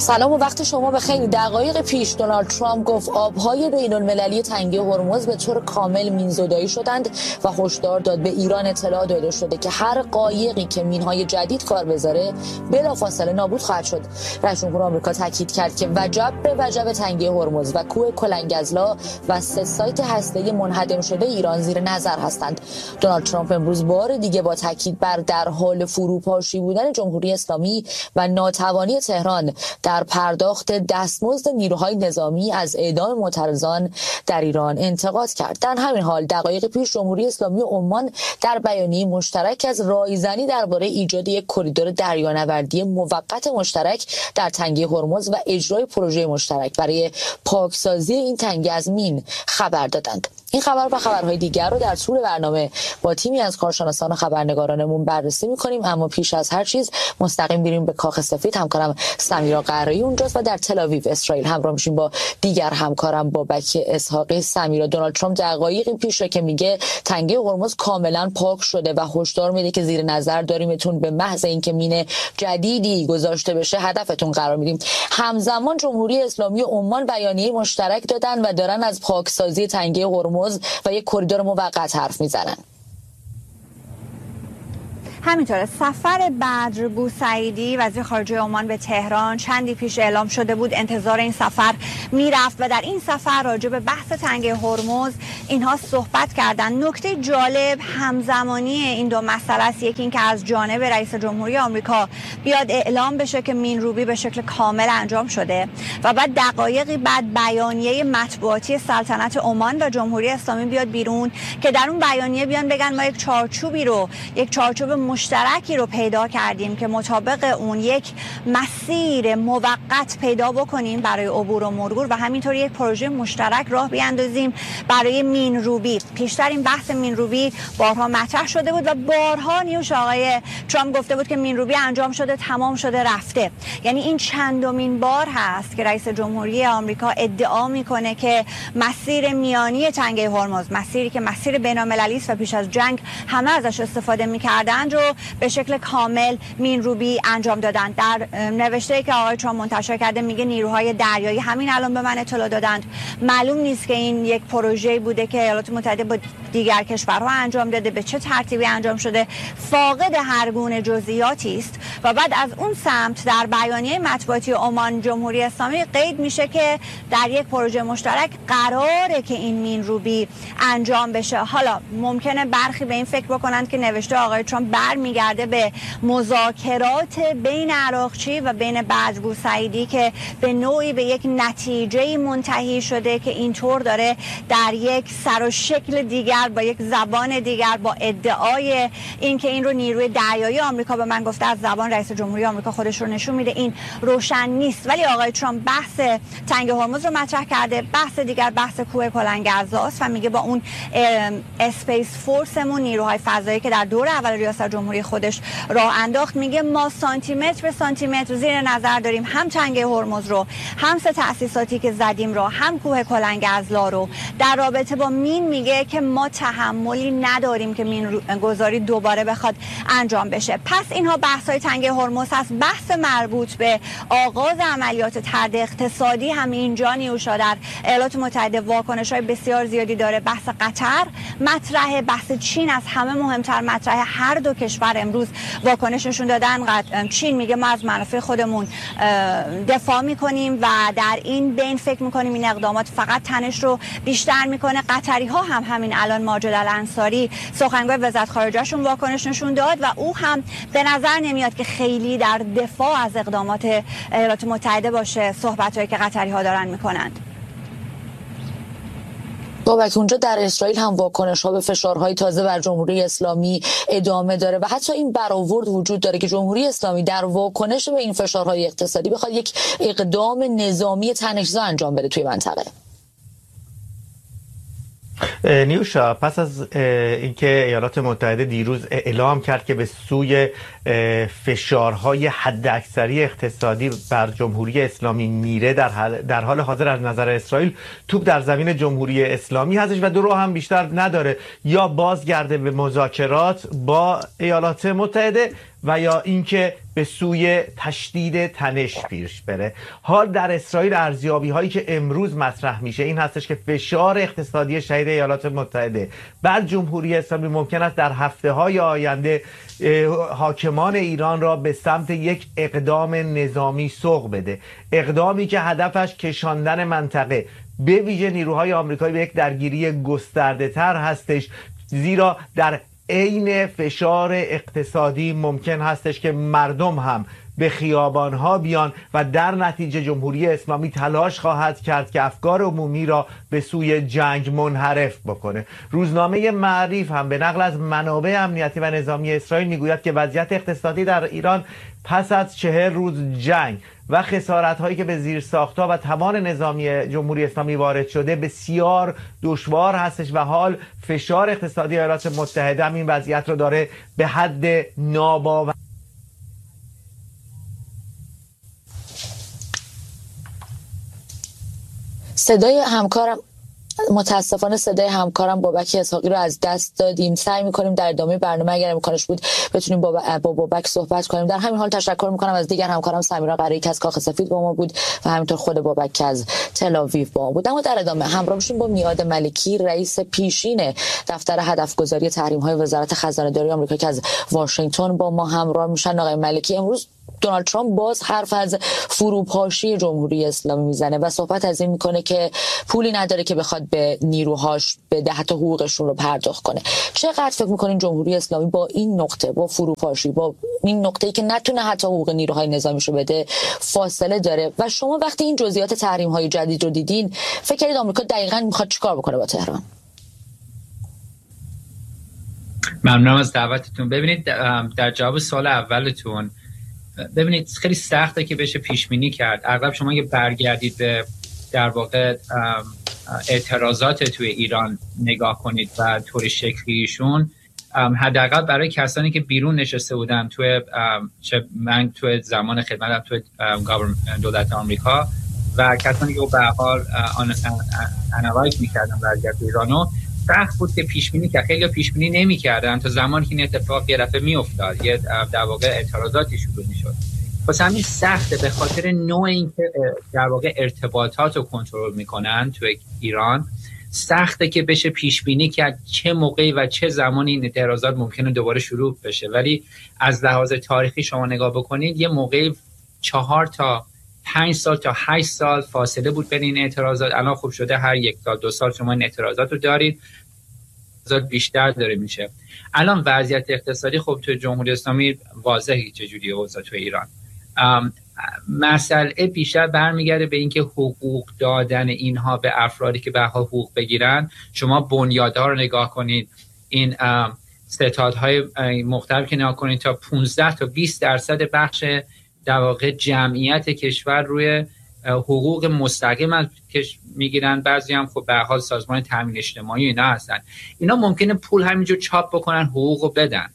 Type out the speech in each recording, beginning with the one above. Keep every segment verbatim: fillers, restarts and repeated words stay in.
سلام و وقت شما بخیر. دقایق پیش دونالد ترامپ گفت آبهای بین‌المللی تنگه هرمز به طور کامل مین‌زدایی شدند و هشدار داد به ایران اطلاع داده شده که هر قایقی که مین‌های جدید کار بذاره بلافاصله نابود خواهد شد. رئیس جمهور آمریکا تاکید کرد که وجب به وجب تنگه هرمز و کوه کلنگزلا و سه سایت هسته‌ای منهدم شده ایران زیر نظر هستند. دونالد ترامپ امروز بار دیگه با تاکید بر در حال فروپاشی بودن جمهوری اسلامی و ناتوانی تهران در پرداخت دستمزد نیروهای نظامی از اعدام معترضان در ایران انتقاد کرد. در همین حال دقایق پیش جمهوری اسلامی عمان در بیانیه مشترک از رایزنی درباره ایجاد یک کریدور دریانوردی موقت مشترک در تنگه هرمز و اجرای پروژه مشترک برای پاکسازی این تنگه از مین خبر دادند. این خبر و خبرهای دیگر رو در طول برنامه با تیمی از کارشناسان و خبرنگارانمون بررسی می‌کنیم، اما پیش از هر چیز مستقیم بریم به کاخ سفید. همکارم سمیرا قرایی اونجاست و در تل آویو اسرائیل همراه میشیم با دیگر همکارم بابک اسحاقی. سمیرا، دونالد ترامپ دقایقی پیش که میگه تنگه هرمز کاملا پاک شده و هشدار میده که زیر نظر داریمتون، به محض اینکه مین جدیدی گذاشته بشه هدفتون قرار میدیم. همزمان جمهوری اسلامی عمان بیانیه مشترک دادن و دارن از پاکسازی تنگه هرمز و یک کریدور موقت حرف میزنن. همینطوره. سفر بدر بوسعیدی وزیر خارجه عمان به تهران چندی پیش اعلام شده بود انتظار این سفر میرفت و در این سفر راجع به بحث تنگه هرمز اینها صحبت کردن. نکته جالب همزمانی این دو مسئله است. یکی این که از جانب رئیس جمهوری آمریکا بیاد اعلام بشه که مینروبی به شکل کامل انجام شده و بعد دقایقی بعد بیانیه مطبوعاتی سلطنت عمان و جمهوری اسلامی بیاد بیرون که در اون بیانیه بیان بگن ما یک چارچوبی رو یک چارچوب مشترکی رو پیدا کردیم که مطابق اون یک مسیر موقت پیدا بکنیم برای عبور و مرور و همینطور یک پروژه مشترک راه بیاندازیم برای مینروبی. پیشتر این بحث مینروبی بارها مطرح شده بود و بارها نیوش آقای ترامپ گفته بود که مینروبی انجام شده، تمام شده، رفته. یعنی این چندمین بار هست که رئیس جمهوری آمریکا ادعا میکنه که مسیر میانی تنگه هرمز، مسیری که مسیر بین‌المللی است و پیش از جنگ همه ازش استفاده میکردن، رو به شکل کامل مینروبی انجام دادند. در نوشته‌ای که آقای ترامپ منتشر کرده میگه نیروهای دریایی همین الان به من اطلاع دادند. معلوم نیست که این یک پروژه‌ای بوده که ایالات متحده با دیگر کشورها انجام داده، به چه ترتیبی انجام شده، فاقد هر گونه جزئیاتی است. و بعد از اون سمت در بیانیه مطبوعاتی عمان جمهوری اسلامی قید میشه که در یک پروژه مشترک قراره که این مینروبی انجام بشه. حالا ممکنه برخی به این فکر بکنند که نوشته آقای ترامپ برمیگرده به مذاکرات بین عراقچی و بین بدر بوسعیدی که به نوعی به یک نتیجه منتهی شده که اینطور داره در یک سر و شکل دیگر با یک زبان دیگر با ادعای اینکه این رو نیروی دریایی آمریکا به من گفته، از زبان رئیس جمهوری آمریکا خودش رو نشون میده، این روشن نیست. ولی آقای ترامپ بحث تنگه هرمز رو مطرح کرده، بحث دیگر بحث کوه کلنگزاست و میگه با اون اسپیس فورسمون، نیروهای فضایی که در دور اول ریاست جمهوری خودش راه انداخت، میگه ما سانتی متر به سانتی متر زیر نظر داریم هم تنگه هرمز رو، هم سه تأسیساتی که زدیم رو، هم کوه کلنگزلا رو. در رابطه با مین میگه که ما تحملی نداریم که مین گذاری دوباره بخواد انجام بشه. پس اینها بحث های تنگه هرمز هست. بحث مربوط به آغاز عملیات طرد اقتصادی هم اینجا نیوشا در ایالات متحده واکنش های بسیار زیادی داره. بحث قطر مطرح، بحث چین از همه مهمتر مطرح. هر دو کشور امروز واکنششون دادن. چین میگه ما از منافع خودمون دفاع میکنیم و در این بین فکر میکنیم این اقدامات فقط تنش رو بیشتر میکنه. قطری ها هم همین الان ماجد الانصاری سخنگوی وزارت خارجهشون واکنش نشون داد و او هم به نظر نمیاد که خیلی در دفاع از اقدامات ایالات متحده باشه صحبتایی که قطری ها دارن میکنند. بابک، اونجا در اسرائیل هم واکنش ها به فشارهای تازه بر جمهوری اسلامی ادامه داره و حتی این برآورد وجود داره که جمهوری اسلامی در واکنش به این فشارهای اقتصادی بخواد یک اقدام نظامی تنش‌زا انجام بده توی منطقه. نیوشا، پس از اینکه ایالات متحده دیروز اعلام کرد که به سوی فشارهای حداکثری اقتصادی بر جمهوری اسلامی میره، در حال در حال حاضر از نظر اسرائیل توپ در زمین جمهوری اسلامی هستش و دو راه هم بیشتر نداره، یا بازگرده به مذاکرات با ایالات متحده و یا اینکه به سوی تشدید تنش پیش بره. حال در اسرائیل ارزیابی هایی که امروز مطرح میشه این هستش که فشار اقتصادی شدید ایالات متحده بر جمهوری اسلامی ممکن است در هفته های آینده حاکمان ایران را به سمت یک اقدام نظامی سوق بده، اقدامی که هدفش کشاندن منطقه به ویژه نیروهای آمریکایی به یک درگیری گسترده تر هستش، زیرا در عین فشار اقتصادی ممکن هستش که مردم هم به خیابانها بیان و در نتیجه جمهوری اسلامی تلاش خواهد کرد که افکار عمومی را به سوی جنگ منحرف بکنه. روزنامه معریف هم به نقل از منابع امنیتی و نظامی اسرائیل میگوید که وضعیت اقتصادی در ایران پس از چهل روز جنگ و خسارت هایی که به زیر ساختها و توان نظامی جمهوری اسلامی وارد شده بسیار دشوار هستش و حال فشار اقتصادی ایالات متحده هم این وضعیت رو داره به حد ناباور. صدای همکارم متاسفانه صدای همکارم بابک اسحاقی رو از دست دادیم. سعی می‌کنیم در ادامه برنامه اگر امکانش بود بتونیم با با بابک صحبت کنیم. در همین حال تشکر می‌کنم از دیگر همکارم سمیرا قرایی که از کاخ سفید با ما بود و همینطور خود بابک که از تل آویو با ما بود. اما در ادامه همراه میشیم با میاد ملکی، رئیس پیشین دفتر هدفگذاری تحریم‌های وزارت خزانه‌داری آمریکا که از واشنگتن با ما همراه میشن. آقای ملکی، امروز دونالد ترامپ باز حرف از فروپاشی جمهوری اسلامی میزنه و صحبت از این میکنه که پولی نداره که بخواد به نیروهاش بده، حتی حقوقشون رو پرداخت کنه. چقدر فکر میکنین جمهوری اسلامی با این نقطه، با فروپاشی، با این نقطه‌ای که نتونه حتی حقوق نیروهای نظامیشو بده، فاصله داره؟ و شما وقتی این جزئیات تحریم‌های جدید رو دیدین فکر کردید آمریکا دقیقاً میخواد چیکار بکنه با تهران؟ ممنونم از دعوتتون. ببینید در جواب سوال اولتون، ببینید خیلی سخته که بشه پیش بینی کرد. اغلب شما اگه برگردید به در واقع اعتراضات توی ایران نگاه کنید و طور شکلیشون، حداقل برای کسانی که بیرون نشسته بودن توی چه من توی زمان خدمتم توی دولت آمریکا و کسانی که به هر حال آنالایز می‌کردن وضعیت ایرانو، سخت بود که پیش بینی که خیلی پیش بینی نمی‌کردن تا زمانی که این اتفاق یه دفعه میافتاد، یه در واقع اعتراضاتی شروع می‌شد. واسه همین سخته به خاطر نوع اینکه در واقع ارتباطات رو کنترل می‌کنن تو ایران، سخته که بشه پیش بینی کرد چه موقعی و چه زمانی این اعتراضات ممکنه دوباره شروع بشه. ولی از لحاظ تاریخی شما نگاه بکنید، یه موقعی چهار تا پنج سال تا هشت سال فاصله بود بین این اعتراضات. الان خوب شده هر یک سال دو سال شما این اعتراضات رو دارید، اعتراضات بیشتر داره میشه. الان وضعیت اقتصادی خب تو جمهوری اسلامی واضحه چجوریه اوضاع تو ایران. مسئله بیشتر برمیگرده به اینکه حقوق دادن اینها به افرادی که به حال حقوق بگیرن. شما بنیادها رو نگاه کنید، این ستادهای مختلف که نگاه کنید، تا پانزده تا بیست درصد بخش در واقع جمعیت کشور روی حقوق مستقیم میگیرن. بعضی هم خب به هر حال سازمان تامین اجتماعی اینا هستن. اینا ممکنه پول همینجور چاپ بکنن، حقوقو بدن.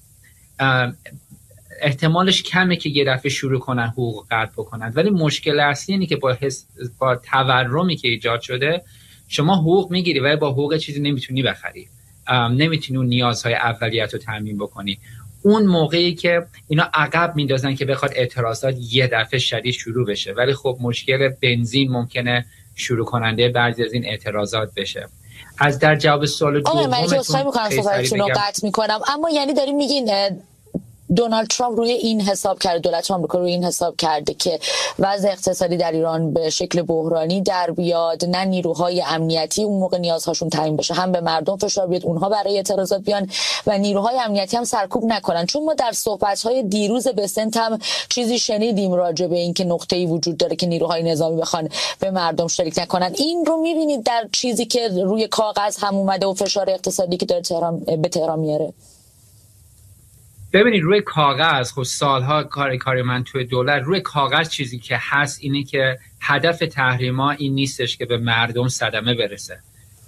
احتمالش کمه که یه دفعه شروع کنن حقوق قطع بکنن. ولی مشکل اصلی اینه که با حس با تورمی که ایجاد شده، شما حقوق میگیری ولی با حقوق چیزی نمیتونی بخری، نمیتونی اون نیازهای اولیت رو تامین بکنی. اون موقعی که اینا عقب میندازن که بخواد اعتراضات یه دفعه شدید شروع بشه. ولی خب مشکل بنزین ممکنه شروع کننده بعضی از این اعتراضات بشه. از در جواب سوال دومتون آقای ملکی اصخایی میکنم صحبتتون رو قطع میکنم، اما یعنی داریم میگین دونالد ترامپ روی این حساب کرده، دولت آمریکا روی این حساب کرده که وضع اقتصادی در ایران به شکل بحرانی در بیاد، نه نیروهای امنیتی اون موقع نیازهاشون تامین بشه، هم به مردم فشار بیاد اونها برای اعتراضات بیان و نیروهای امنیتی هم سرکوب نکنن. چون ما در صحبت‌های دیروز بسنت هم چیزی شنیدیم راجع به این که نقطه‌ای وجود داره که نیروهای نظامی بخوان به مردم شریک نکنن. این رو می‌بینید در چیزی که روی کاغذ هم اومده و فشار اقتصادی که داره تهران به تهران میاره؟ ببینید روی کاغذ خب سالها کار کاری من توی دولت، روی کاغذ چیزی که هست اینه که هدف تحریما این نیستش که به مردم صدمه برسه.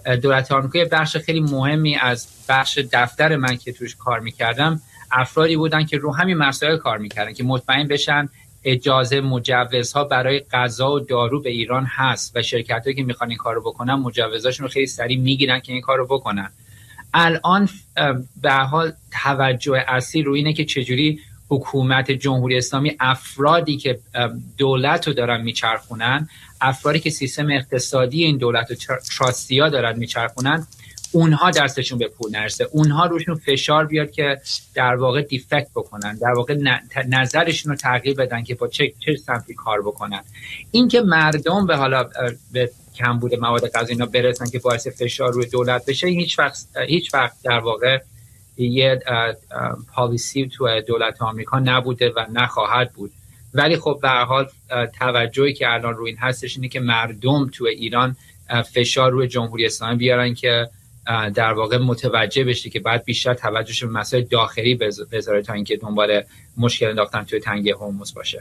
دولت آمریکا یه بخش خیلی مهمی از بخش دفتر من که توش کار میکردم افرادی بودن که رو همین مسائل کار میکردن که مطمئن بشن اجازه مجوزها برای غذا و دارو به ایران هست و شرکتایی که میخوان این کارو بکنن مجوزاشون رو خیلی سریع میگیرن که این کارو بکنن. الان به هر حال توجه اصلی روی اینه که چجوری حکومت جمهوری اسلامی افرادی که دولت رو دارن میچرخونن، افرادی که سیستم اقتصادی این دولت و تراستیا دارن میچرخونن، اونها دستشون به پول نرسه، اونها روشون فشار بیاد که در واقع دیفکت بکنن، در واقع نظرشون رو تغییر بدن که با چه چه سمتی کار بکنن. این که مردم به حالا به کمبود مواد غذایی اینا برسن که باعث فشار روی دولت بشه، هیچ وقت هیچ وقت در واقع یه پالیسی تو دولت آمریکا نبوده و نخواهد بود. ولی خب به هر حال توجهی که الان روی این هستش اینه که مردم تو ایران فشار روی جمهوری اسلامی بیارن که در واقع متوجه بشه که باید بیشتر توجهش به مسائل داخلی بذاره تا اینکه دنبال مشکل انداختن توی تنگه هرمز باشه.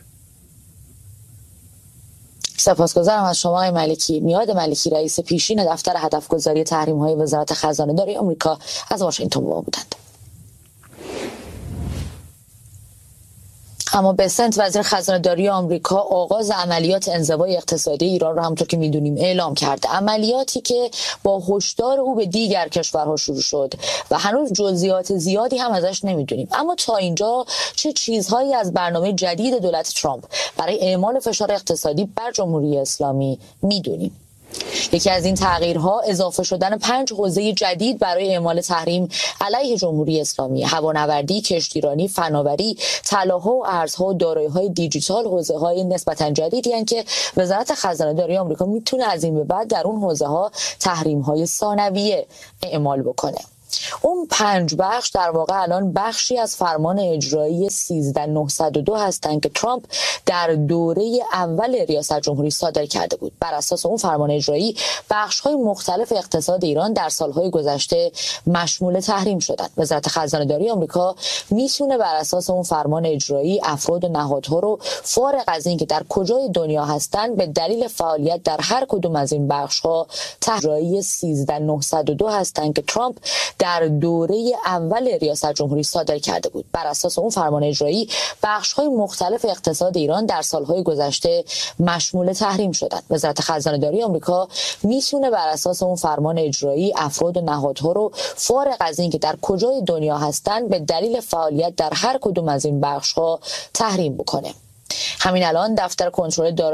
سپاسگزارم از شما آقای ملکی. میاد ملکی رئیس پیشین دفتر هدفگذاری تحریم‌های وزارت خزانه‌داری آمریکا از واشنگتن با ما بودند. اما بسنت وزیر خزانه‌داری آمریکا آغاز عملیات انزوای اقتصادی ایران را همونطور که میدونیم اعلام کرده. عملیاتی که با هشدار او به دیگر کشورها شروع شد و هنوز جزئیات زیادی هم ازش نمیدونیم. اما تا اینجا چه چیزهایی از برنامه جدید دولت ترامپ برای اعمال فشار اقتصادی بر جمهوری اسلامی میدونیم؟ یکی از این تغییرها اضافه شدن پنج حوزه جدید برای اعمال تحریم علیه جمهوری اسلامی: هوانوردی، کشتیرانی، فناوری، طلاها و ارزها و دارایی‌های دیجیتال. حوزه‌های نسبتاً جدیدی هستند که وزارت خزانه‌داری آمریکا میتونه از این به بعد در اون حوزه‌ها تحریم‌های ثانویه اعمال بکنه. اون پنج بخش در واقع الان بخشی از فرمان اجرایی سیزده هزار و نهصد و دو هستند که ترامپ در دوره اول ریاست جمهوری صادر کرده بود. بر اساس اون فرمان اجرایی بخش‌های مختلف اقتصاد ایران در سالهای گذشته مشمول تحریم شدند. وزارت خزانه‌داری آمریکا میتونه بر اساس اون فرمان اجرایی افراد و نهادها رو فارغ از اینکه در کجای دنیا هستند به دلیل فعالیت در هر کدوم از این بخش‌ها اجرایی سیزده هزار و نهصد و دو هستند که ترامپ در دوره اول ریاست جمهوری صادر کرده بود. بر اساس اون فرمان اجرایی بخش‌های مختلف اقتصاد ایران در سالهای گذشته مشمول تحریم شدند. وزارت خزانه‌داری آمریکا میتونه بر اساس اون فرمان اجرایی افراد و نهادها رو فارغ از اینکه در کجای دنیا هستند به دلیل فعالیت در هر کدوم از این بخش‌ها تحریم بکنه. همین الان دفتر کنترل